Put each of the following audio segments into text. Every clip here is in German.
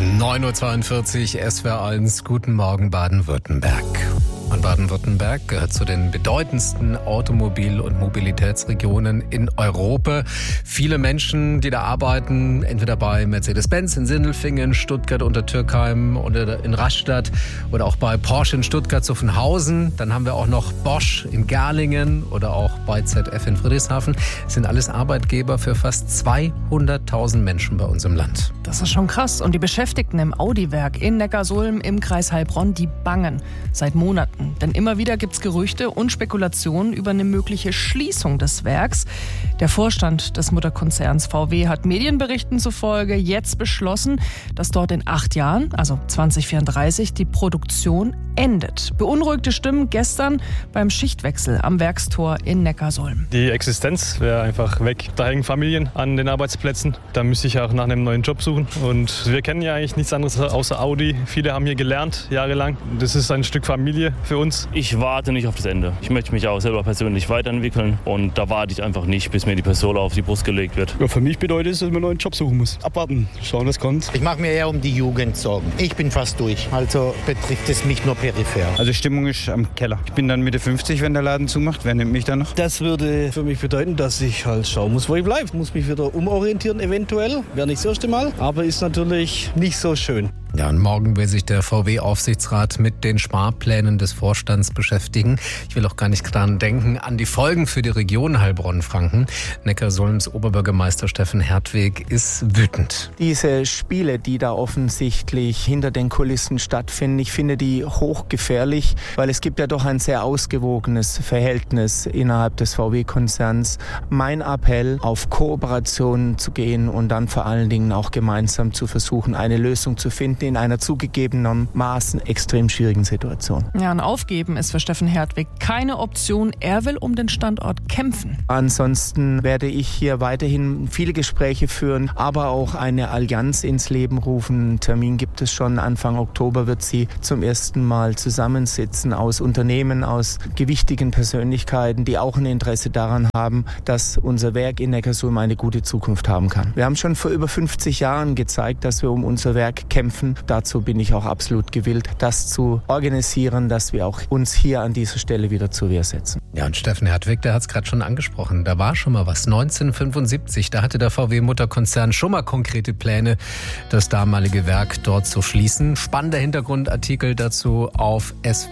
9.42 Uhr, SWR 1, guten Morgen Baden-Württemberg. Und Baden-Württemberg gehört zu den bedeutendsten Automobil- und Mobilitätsregionen in Europa. Viele Menschen, die da arbeiten, entweder bei Mercedes-Benz in Sindelfingen, Stuttgart, Untertürkheim oder in Rastatt oder auch bei Porsche in Stuttgart-Zuffenhausen. Dann haben wir auch noch Bosch in Gerlingen oder auch bei ZF in Friedrichshafen. Das sind alles Arbeitgeber für fast 200.000 Menschen bei uns im Land. Das ist schon krass. Und die Beschäftigten im Audi-Werk in Neckarsulm im Kreis Heilbronn, die bangen seit Monaten. Denn immer wieder gibt es Gerüchte und Spekulationen über eine mögliche Schließung des Werks. Der Vorstand des Mutterkonzerns VW hat Medienberichten zufolge jetzt beschlossen, dass dort in 8 Jahren, also 2034, die Produktion endet. Beunruhigte Stimmen gestern beim Schichtwechsel am Werkstor in Neckarsulm. Die Existenz wäre einfach weg. Da hängen Familien an den Arbeitsplätzen. Da müsste ich auch nach einem neuen Job suchen. Und wir kennen ja eigentlich nichts anderes außer Audi. Viele haben hier gelernt, jahrelang. Das ist ein Stück Familie für uns. Ich warte nicht auf das Ende. Ich möchte mich auch selber persönlich weiterentwickeln. Und da warte ich einfach nicht, bis mir die Pistole auf die Brust gelegt wird. Ja, für mich bedeutet es, dass man einen neuen Job suchen muss. Abwarten, schauen, was kommt. Ich mache mir eher um die Jugend Sorgen. Ich bin fast durch. Also betrifft es mich nur peripher. Also Stimmung ist am Keller. Ich bin dann Mitte 50, wenn der Laden zumacht. Wer nimmt mich dann noch? Das würde für mich bedeuten, dass ich halt schauen muss, wo ich bleibe. Ich muss mich wieder umorientieren eventuell. Wäre nicht das erste Mal, aber ist natürlich nicht so schön. Ja, und morgen will sich der VW-Aufsichtsrat mit den Sparplänen des Vorstands beschäftigen. Ich will auch gar nicht dran denken an die Folgen für die Region Heilbronn-Franken. Neckarsulms Oberbürgermeister Steffen Hertwig ist wütend. Diese Spiele, die da offensichtlich hinter den Kulissen stattfinden, ich finde die hochgefährlich, weil es gibt ja doch ein sehr ausgewogenes Verhältnis innerhalb des VW-Konzerns. Mein Appell, auf Kooperation zu gehen und dann vor allen Dingen auch gemeinsam zu versuchen, eine Lösung zu finden in einer zugegebenermaßen extrem schwierigen Situation. Ja, ein Aufgeben ist für Steffen Hertwig keine Option. Er will um den Standort kämpfen. Ansonsten werde ich hier weiterhin viele Gespräche führen, aber auch eine Allianz ins Leben rufen. Einen Termin gibt es schon. Anfang Oktober wird sie zum ersten Mal zusammensitzen aus Unternehmen, aus gewichtigen Persönlichkeiten, die auch ein Interesse daran haben, dass unser Werk in Neckarsulm eine gute Zukunft haben kann. Wir haben schon vor über 50 Jahren gezeigt, dass wir um unser Werk kämpfen. Dazu bin ich auch absolut gewillt, das zu organisieren, dass wir auch uns hier an dieser Stelle wieder zur Wehr setzen. Ja, und Steffen Hertwig, der hat es gerade schon angesprochen. Da war schon mal was. 1975, da hatte der VW-Mutterkonzern schon mal konkrete Pläne, das damalige Werk dort zu schließen. Spannender Hintergrundartikel dazu auf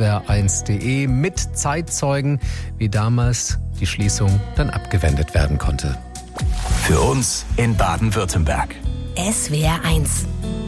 swr1.de mit Zeitzeugen, wie damals die Schließung dann abgewendet werden konnte. Für uns in Baden-Württemberg. SWR 1